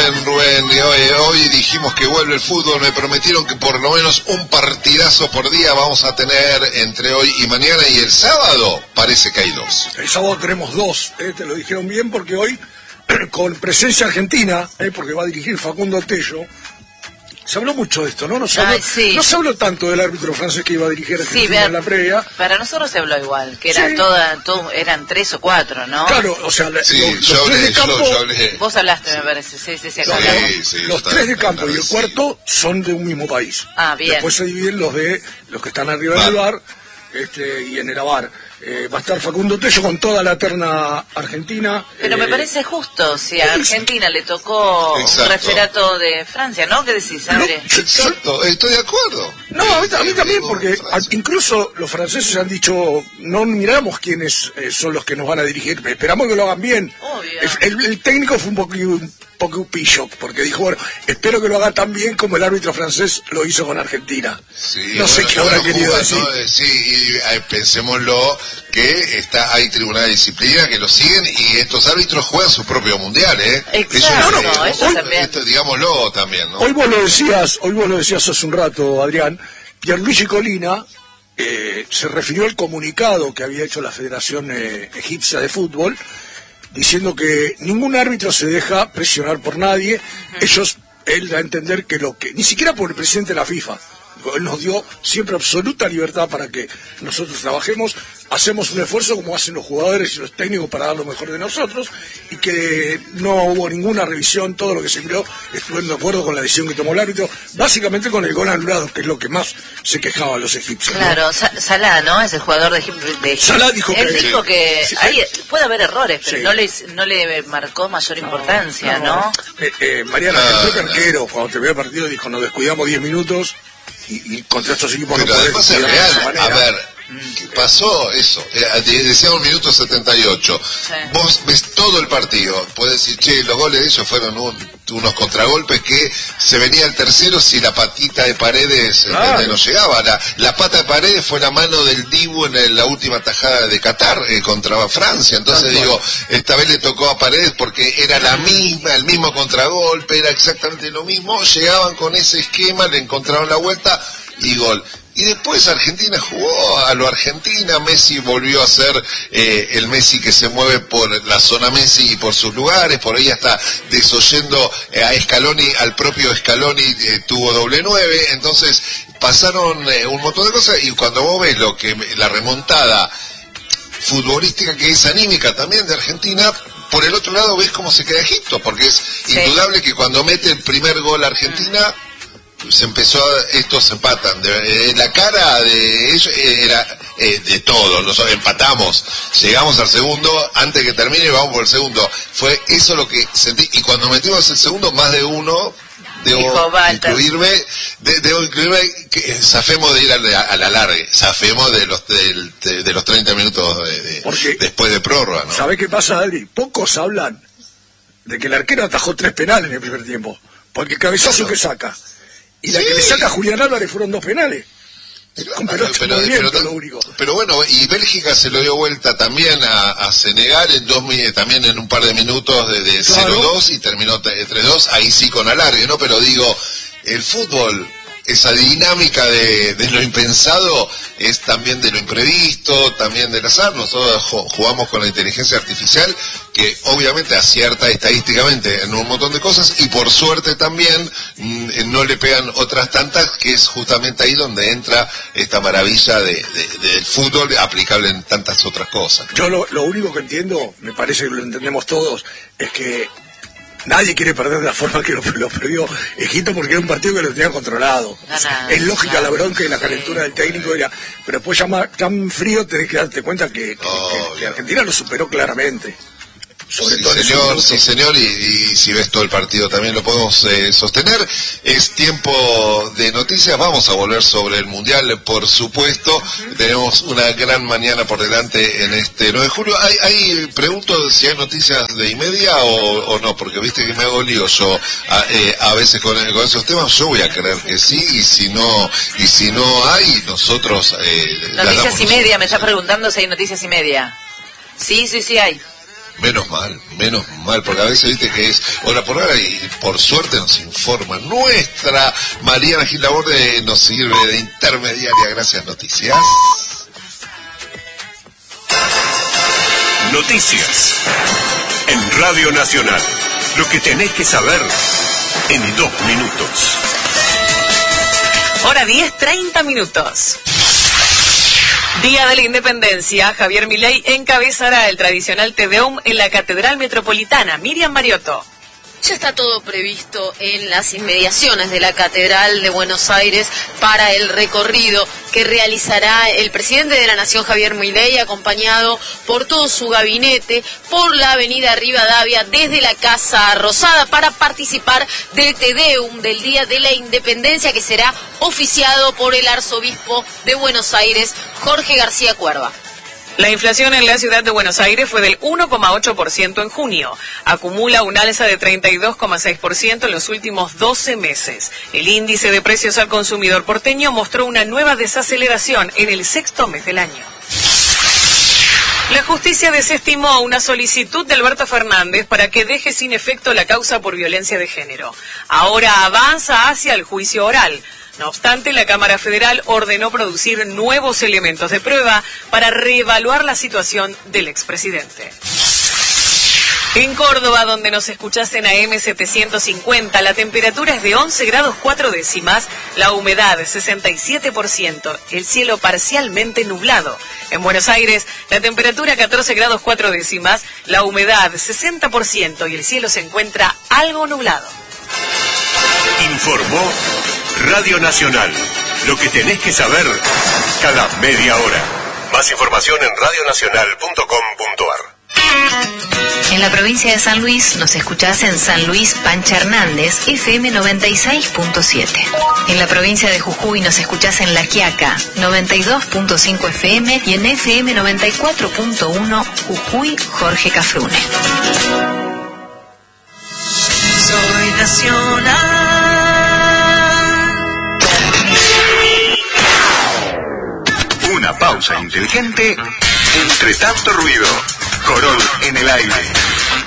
Rubén. Hoy dijimos que vuelve el fútbol, me prometieron que por lo menos un partidazo por día vamos a tener entre hoy y mañana, y el sábado parece que hay dos. El sábado tenemos dos, te lo dijeron bien, porque hoy, con presencia argentina, porque va a dirigir Facundo Tello. Se habló mucho de esto, ¿no? No se habló tanto del árbitro francés que iba a dirigir Argentina en la previa. Para nosotros se habló igual, que era eran 3 o 4, ¿no? Claro, o sea, los tres de campo... Yo hablé. Vos hablaste, me parece, los tres de campo y el cuarto son de un mismo país. Ah, bien. Después se dividen los que están arriba del bar y en el AVAR. Va a estar Facundo Tello con toda la terna argentina. Pero me parece justo, si a Argentina le tocó un referato de Francia, ¿no? ¿Qué decís, André? Exacto, estoy de acuerdo. No, a mí también, porque incluso los franceses han dicho, no miramos quiénes son los que nos van a dirigir, esperamos que lo hagan bien. El técnico fue un poco pillo, porque dijo, bueno, espero que lo haga tan bien como el árbitro francés lo hizo con Argentina. Sí, no sé qué habrá querido decir. Sí, y pensémoslo, que hay tribunal de disciplina que lo siguen, y estos árbitros juegan su propio mundial, Exacto, eso también. Digámoslo también, ¿no? Hoy vos lo decías hace un rato, Adrián. Pierluigi Collina se refirió al comunicado que había hecho la Federación Egipcia de Fútbol, diciendo que ningún árbitro se deja presionar por nadie. Él da a entender que ni siquiera por el presidente de la FIFA. Él nos dio siempre absoluta libertad para que nosotros trabajemos, hacemos un esfuerzo como hacen los jugadores y los técnicos para dar lo mejor de nosotros, y que no hubo ninguna revisión, todo lo que se miró, estuvieron de acuerdo con la decisión que tomó el árbitro, básicamente con el gol anulado, que es lo que más se quejaban los egipcios. Claro, ¿no? Salah, ¿no? Es el jugador de Egipto. Salah dijo que ahí puede haber errores, pero no le marcó mayor importancia, ¿no? Mariana, el arquero, cuando terminó el partido, dijo, nos descuidamos 10 minutos, y contra estos equipos pero además es real. A ver, ¿qué pasó eso? Decía 1 minuto 78. Vos ves todo el partido, podés decir, che, los goles de ellos fueron unos contragolpes que se venía el tercero si la patita de Paredes no llegaba. La pata de Paredes fue la mano del Dibu en la última tajada de Qatar contra Francia. Entonces esta vez le tocó a Paredes porque era el mismo contragolpe, era exactamente lo mismo. Llegaban con ese esquema, le encontraron la vuelta y gol. Y después Argentina jugó a lo Argentina, Messi volvió a ser el Messi que se mueve por la zona Messi y por sus lugares, por ahí hasta desoyendo a Scaloni, al propio Scaloni tuvo doble 9, entonces pasaron un montón de cosas, y cuando vos ves la remontada futbolística, que es anímica también de Argentina, por el otro lado ves cómo se queda Egipto, porque es indudable que cuando mete el primer gol Argentina, estos empatan. La cara de ellos era de todos, nosotros empatamos, llegamos al segundo, antes que termine vamos por el segundo. Fue eso lo que sentí, y cuando metimos el segundo, más de uno, debo incluirme, que zafemos de ir a la larga, zafemos de los 30 minutos después de prórroga, ¿no? ¿Sabés qué pasa, Adri? Pocos hablan de que el arquero atajó 3 penales en el primer tiempo, porque el cabezazo que saca y la que le saca a Julián Álvarez fueron 2 penales. Con pelota en movimiento, lo único. Pero bueno, y Bélgica se lo dio vuelta también a Senegal también en un par de minutos de 0-2 y terminó 3-2, ahí sí con alargue, ¿no? Pero digo, el fútbol, esa dinámica de lo impensado, es también de lo imprevisto, también del azar. Nosotros jugamos con la inteligencia artificial, que obviamente acierta estadísticamente en un montón de cosas, y por suerte también no le pegan otras tantas, que es justamente ahí donde entra esta maravilla del fútbol aplicable en tantas otras cosas. Yo lo único que entiendo, me parece que lo entendemos todos, es que nadie quiere perder de la forma que lo perdió Egipto, porque era un partido que lo tenía controlado. Es lógica la bronca y la calentura del técnico, pero después tan frío tenés que darte cuenta que Argentina lo superó claramente. Sí, señor, y si ves todo el partido también lo podemos sostener. Es tiempo de noticias, vamos a volver sobre el Mundial, por supuesto. Tenemos una gran mañana por delante en este 9 de julio. Pregunto si hay noticias de Imedia o no, porque viste que me hago lío yo a veces con esos temas. Yo voy a creer que sí, y si no hay, nosotros... Noticias y media, me está preguntando si hay noticias y media. Sí hay. Menos mal, porque a veces viste que es hora por hora y por suerte nos informa nuestra Mariana Gil Laborde, nos sirve de intermediaria. Gracias, noticias. Noticias en Radio Nacional. Lo que tenés que saber en 2 minutos. Hora 10, 30 minutos. Día de la Independencia, Javier Milei encabezará el tradicional Te Deum en la Catedral Metropolitana. Miriam Mariotto. Ya está todo previsto en las inmediaciones de la Catedral de Buenos Aires para el recorrido que realizará el presidente de la Nación, Javier Milei, acompañado por todo su gabinete, por la avenida Rivadavia, desde la Casa Rosada, para participar del Te Deum del Día de la Independencia, que será oficiado por el arzobispo de Buenos Aires, Jorge García Cuerva. La inflación en la ciudad de Buenos Aires fue del 1,8% en junio. Acumula un alza de 32,6% en los últimos 12 meses. El índice de precios al consumidor porteño mostró una nueva desaceleración en el 6º mes del año. La justicia desestimó una solicitud de Alberto Fernández para que deje sin efecto la causa por violencia de género. Ahora avanza hacia el juicio oral. No obstante, la Cámara Federal ordenó producir nuevos elementos de prueba para reevaluar la situación del expresidente. En Córdoba, donde nos escuchás en AM 750, la temperatura es de 11 grados 4 décimas, la humedad 67%, el cielo parcialmente nublado. En Buenos Aires, la temperatura 14 grados 4 décimas, la humedad 60% y el cielo se encuentra algo nublado. Informó Radio Nacional. Lo que tenés que saber cada media hora. Más información en radionacional.com.ar. En la provincia de San Luis nos escuchás en San Luis Pancha Hernández, FM 96.7. En la provincia de Jujuy nos escuchás en La Quiaca, 92.5 FM y en FM 94.1 Jujuy Jorge Cafrune. Soy nacional. Una pausa inteligente entre tanto ruido. Corol en el aire.